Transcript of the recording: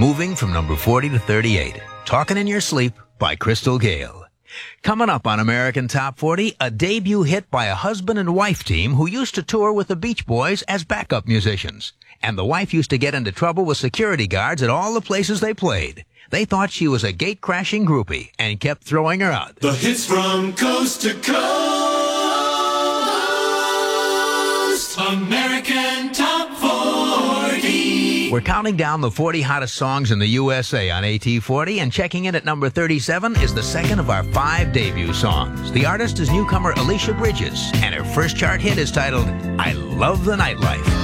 moving from number 40 to 38. Talking in Your Sleep by Crystal Gale. Coming up on American Top 40, a debut hit by a husband and wife team who used to tour with the Beach Boys as backup musicians. And the wife used to get into trouble with security guards at all the places they played. They thought she was a gate-crashing groupie and kept throwing her out. The hits from coast to coast. American Top 40. We're counting down the 40 hottest songs in the USA on AT40, and checking in at number 37 is the second of our 5 debut songs. The artist is newcomer Alicia Bridges, and her first chart hit is titled, I Love the Nightlife.